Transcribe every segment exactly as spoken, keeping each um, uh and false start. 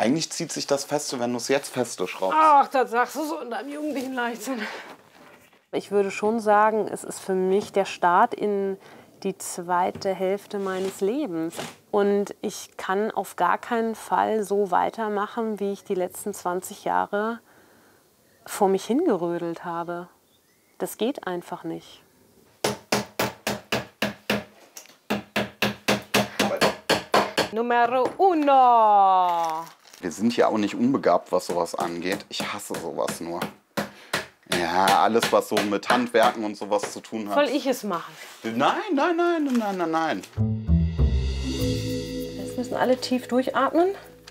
Eigentlich zieht sich das feste, wenn du es jetzt feste schraubst. Ach, das sagst du so in deinem jugendlichen Leichtsinn. Ich würde schon sagen, es ist für mich der Start in die zweite Hälfte meines Lebens. Und ich kann auf gar keinen Fall so weitermachen, wie ich die letzten zwanzig Jahre vor mich hingerödelt habe. Das geht einfach nicht. Numero uno. Wir sind ja auch nicht unbegabt, was sowas angeht. Ich hasse sowas nur. Ja, alles, was so mit Handwerken und sowas zu tun hat. Soll ich es machen? Nein, nein, nein, nein, nein, nein. Jetzt müssen alle tief durchatmen.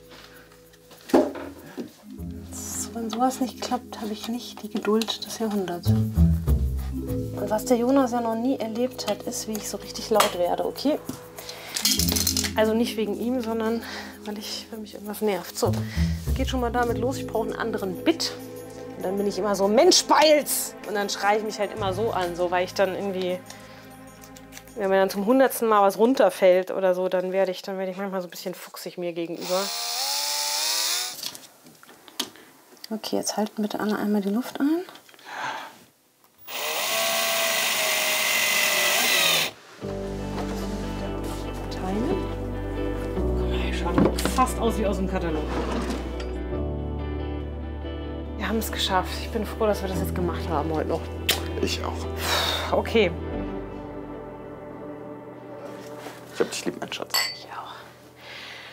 Wenn sowas nicht klappt, habe ich nicht die Geduld des Jahrhunderts. Und was der Jonas ja noch nie erlebt hat, ist, wie ich so richtig laut werde, okay? Also nicht wegen ihm, sondern weil, ich, weil mich irgendwas nervt. So, es geht schon mal damit los, ich brauche einen anderen Bit. Und dann bin ich immer so, Mensch, Beils! Und dann schreie ich mich halt immer so an, so, weil ich dann irgendwie, wenn mir dann zum hundertsten Mal was runterfällt oder so, dann werde ich, dann werde ich manchmal so ein bisschen fuchsig mir gegenüber. Okay, jetzt halten bitte alle einmal die Luft ein. Teile. Guck mal, schaut fast aus wie aus dem Katalog. Wir haben es geschafft. Ich bin froh, dass wir das jetzt gemacht haben heute noch. Ich auch. Okay. Ich hab dich lieb, mein Schatz.